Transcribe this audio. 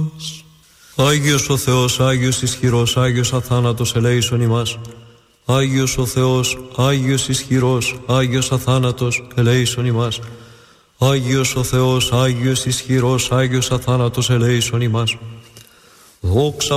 Άγιος ο Θεός, Άγιος ισχυρός, Άγιος αθάνατος, ελέησον ημάς. Άγιος ο Θεός, Άγιος ισχυρός, Άγιος αθάνατος, ελέησον ημάς. Άγιος ο Θεός, Άγιος ισχυρός, Άγιος αθάνατος, ελέησον ημάς. Δόξα